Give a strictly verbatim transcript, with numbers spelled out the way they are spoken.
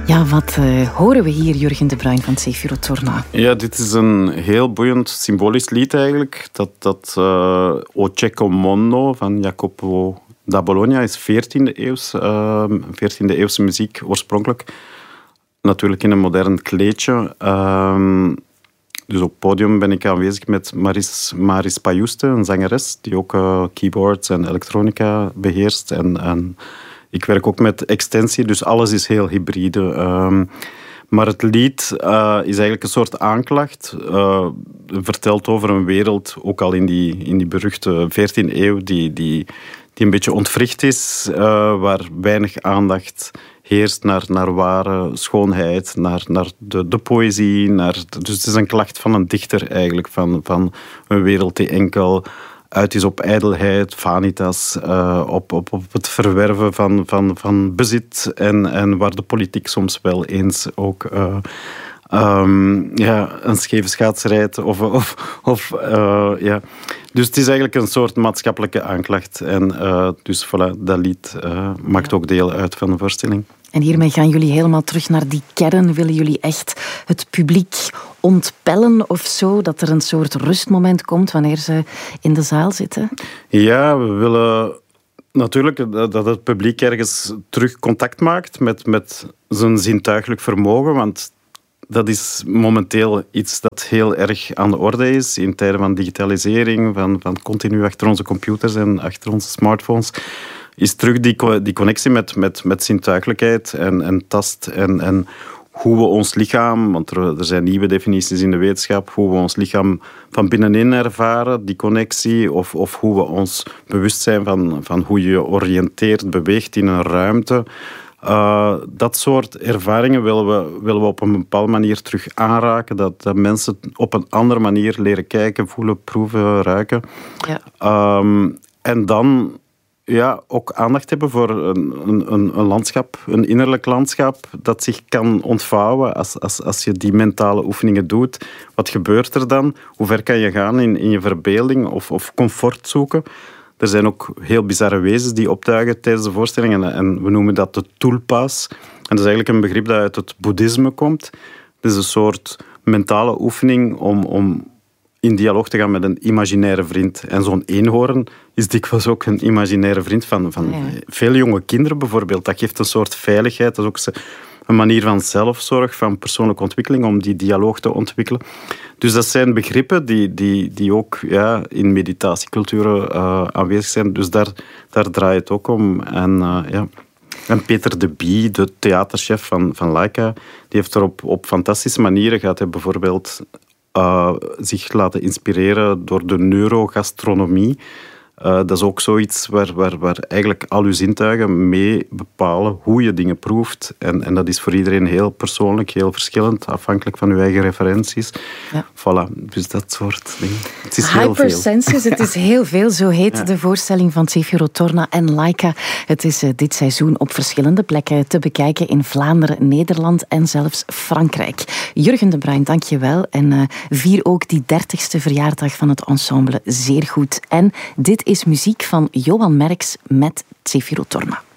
Ja, wat uh, horen we hier, Jurgen de Bruin van Zefiro Torna? Ja, dit is een heel boeiend symbolisch lied eigenlijk. Dat, dat uh, O Cieco Mondo van Jacopo da Bologna is veertiende eeuws, uh, veertiende eeuwse muziek oorspronkelijk. Natuurlijk in een modern kleedje. Uh, dus op het podium ben ik aanwezig met Maris, Maris Payuste, een zangeres die ook uh, keyboards en elektronica beheerst. En, en ik werk ook met extensie, dus alles is heel hybride. Uh, maar het lied uh, is eigenlijk een soort aanklacht. Uh, vertelt over een wereld, ook al in die, in die beruchte veertiende eeuw, die, die, die een beetje ontwricht is, uh, waar weinig aandacht heerst naar, naar ware schoonheid, naar, naar de, de poëzie. Naar, dus het is een klacht van een dichter eigenlijk, van, van een wereld die enkel uit is op ijdelheid, vanitas, uh, op, op, op het verwerven van, van, van bezit en, en waar de politiek soms wel eens ook uh, um, ja, een scheve schaats rijdt. Of, of, of, uh, ja. Dus het is eigenlijk een soort maatschappelijke aanklacht. En uh, dus voilà, dat lied uh, maakt ook deel uit van de voorstelling. En hiermee gaan jullie helemaal terug naar die kern. Willen jullie echt het publiek ontpellen of zo? Dat er een soort rustmoment komt wanneer ze in de zaal zitten? Ja, we willen natuurlijk dat het publiek ergens terug contact maakt met, met zijn zintuigelijk vermogen. Want dat is momenteel iets dat heel erg aan de orde is in tijden van digitalisering, van, van continu achter onze computers en achter onze smartphones. Is terug die, die connectie met, met, met zintuigelijkheid en, en tast en, en hoe we ons lichaam, want er, er zijn nieuwe definities in de wetenschap, hoe we ons lichaam van binnenin ervaren, die connectie, of, of hoe we ons bewust zijn van, van hoe je oriënteert, beweegt in een ruimte. Uh, dat soort ervaringen willen we, willen we op een bepaalde manier terug aanraken, dat, dat mensen op een andere manier leren kijken, voelen, proeven, ruiken. Ja. Um, en dan ja, ook aandacht hebben voor een, een, een landschap, een innerlijk landschap dat zich kan ontvouwen als, als, als je die mentale oefeningen doet. Wat gebeurt er dan? Hoe ver kan je gaan in, in je verbeelding of, of comfort zoeken? Er zijn ook heel bizarre wezens die optuigen tijdens de voorstelling en, en we noemen dat de tulpas. En dat is eigenlijk een begrip dat uit het boeddhisme komt. Het is een soort mentale oefening om... om in dialoog te gaan met een imaginaire vriend. En zo'n eenhoorn is dikwijls ook een imaginaire vriend van, van ja. veel jonge kinderen bijvoorbeeld. Dat geeft een soort veiligheid. Dat is ook een manier van zelfzorg, van persoonlijke ontwikkeling, om die dialoog te ontwikkelen. Dus dat zijn begrippen die, die, die ook ja, in meditatieculturen uh, aanwezig zijn. Dus daar, daar draait het ook om. En uh, ja... En Peter de Bie, de theaterchef van, van Laika, die heeft er op, op fantastische manieren gehad. Hij bijvoorbeeld Uh, zich laten inspireren door de neurogastronomie. Uh, dat is ook zoiets waar, waar, waar eigenlijk al uw zintuigen mee bepalen hoe je dingen proeft. En, en dat is voor iedereen heel persoonlijk, heel verschillend, afhankelijk van uw eigen referenties. Ja. Voilà, dus dat soort dingen. Het is heel veel. Hypersenses, het is heel veel. Zo heet ja. de voorstelling van Zefiro Torna en Laika. Het is uh, dit seizoen op verschillende plekken te bekijken in Vlaanderen, Nederland en zelfs Frankrijk. Jurgen de Bruin, dank je wel. En uh, vier ook die dertigste verjaardag van het ensemble zeer goed. En dit is muziek van Johan Merks met Zefiro Torna.